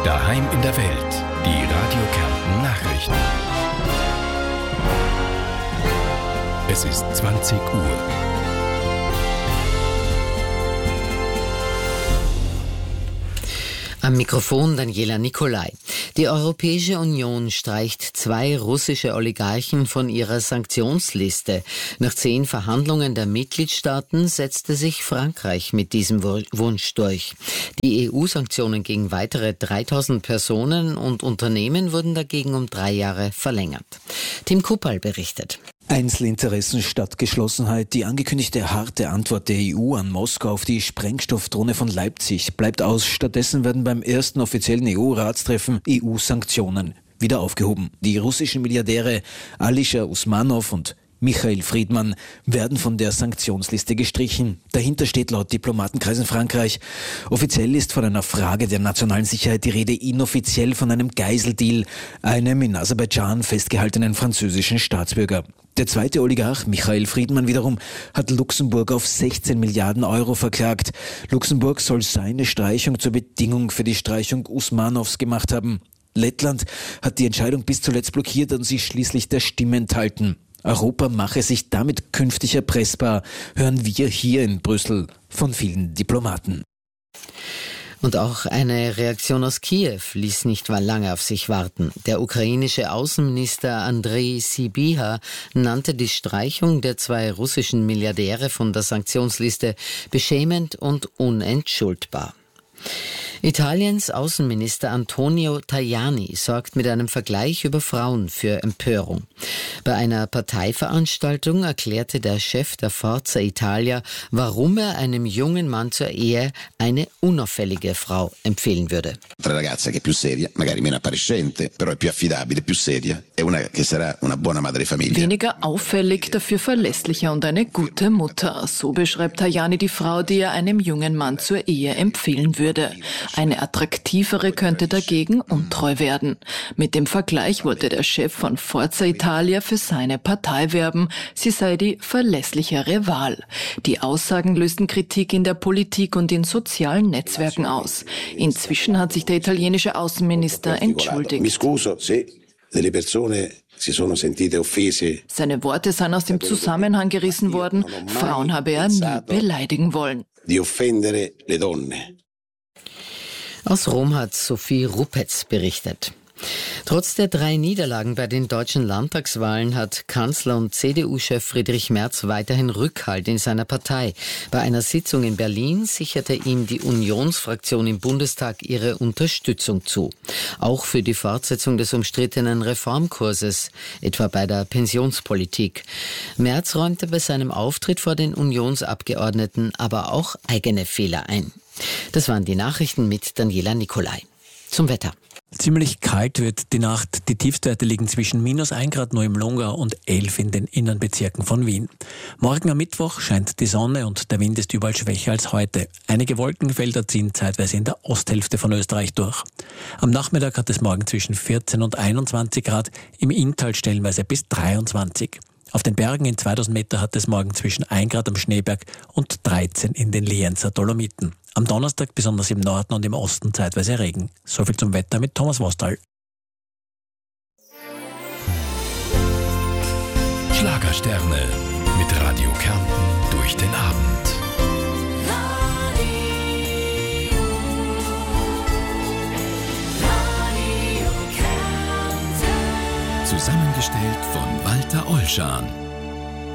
Daheim in der Welt. Die Radio Kärnten Nachrichten. Es ist 20 Uhr. Am Mikrofon Daniela Nicolai. Die Europäische Union streicht 2 russische Oligarchen von ihrer Sanktionsliste. Nach 10 Verhandlungen der Mitgliedstaaten setzte sich Frankreich mit diesem Wunsch durch. Die EU-Sanktionen gegen weitere 3000 Personen und Unternehmen wurden dagegen um 3 Jahre verlängert. Tim Kuppal berichtet. Einzelinteressen statt Geschlossenheit. Die angekündigte harte Antwort der EU an Moskau auf die Sprengstoffdrohne von Leipzig bleibt aus. Stattdessen werden beim ersten offiziellen EU-Ratstreffen EU-Sanktionen wieder aufgehoben. Die russischen Milliardäre Alisher Usmanov und Michael Friedmann werden von der Sanktionsliste gestrichen. Dahinter steht laut Diplomatenkreisen Frankreich. Offiziell ist von einer Frage der nationalen Sicherheit die Rede, inoffiziell von einem Geiseldeal, einem in Aserbaidschan festgehaltenen französischen Staatsbürger. Der zweite Oligarch, Michael Friedmann wiederum, hat Luxemburg auf 16 Milliarden Euro verklagt. Luxemburg soll seine Streichung zur Bedingung für die Streichung Usmanows gemacht haben. Lettland hat die Entscheidung bis zuletzt blockiert und sich schließlich der Stimme enthalten. Europa mache sich damit künftig erpressbar, hören wir hier in Brüssel von vielen Diplomaten. Und auch eine Reaktion aus Kiew ließ nicht lange auf sich warten. Der ukrainische Außenminister Andrei Sybiha nannte die Streichung der 2 russischen Milliardäre von der Sanktionsliste beschämend und unentschuldbar. Italiens Außenminister Antonio Tajani sorgt mit einem Vergleich über Frauen für Empörung. Bei einer Parteiveranstaltung erklärte der Chef der Forza Italia, warum er einem jungen Mann zur Ehe eine unauffällige Frau empfehlen würde. Una ragazza che è più seria, magari meno appariscente, però è più affidabile, più seria, e una che sarà una buona madre di famiglia. Weniger auffällig, dafür verlässlicher und eine gute Mutter. So beschreibt Tajani die Frau, die er einem jungen Mann zur Ehe empfehlen würde. Eine attraktivere könnte dagegen untreu werden. Mit dem Vergleich wollte der Chef von Forza Italia für seine Partei werben. Sie sei die verlässlichere Wahl. Die Aussagen lösten Kritik in der Politik und in sozialen Netzwerken aus. Inzwischen hat sich der italienische Außenminister entschuldigt. Seine Worte seien aus dem Zusammenhang gerissen worden. Frauen habe er nie beleidigen wollen. Aus Rom hat Sophie Ruppetz berichtet. Trotz der 3 Niederlagen bei den deutschen Landtagswahlen hat Kanzler und CDU-Chef Friedrich Merz weiterhin Rückhalt in seiner Partei. Bei einer Sitzung in Berlin sicherte ihm die Unionsfraktion im Bundestag ihre Unterstützung zu. Auch für die Fortsetzung des umstrittenen Reformkurses, etwa bei der Pensionspolitik. Merz räumte bei seinem Auftritt vor den Unionsabgeordneten aber auch eigene Fehler ein. Das waren die Nachrichten mit Daniela Nicolai. Zum Wetter. Ziemlich kalt wird die Nacht. Die Tiefstwerte liegen zwischen -1 Grad nur im Lungau und 11 in den Innenbezirken von Wien. Morgen am Mittwoch scheint die Sonne und der Wind ist überall schwächer als heute. Einige Wolkenfelder ziehen zeitweise in der Osthälfte von Österreich durch. Am Nachmittag hat es morgen zwischen 14 und 21 Grad, im Inntal stellenweise bis 23. Auf den Bergen in 2000 Meter hat es morgen zwischen 1 Grad am Schneeberg und 13 in den Lienzer Dolomiten. Am Donnerstag besonders im Norden und im Osten zeitweise Regen. Soviel zum Wetter mit Thomas Wostal. Schlagersterne mit Radio Kärnten durch den Abend. Radio Kärnten. Zusammengestellt von Walter Olschan.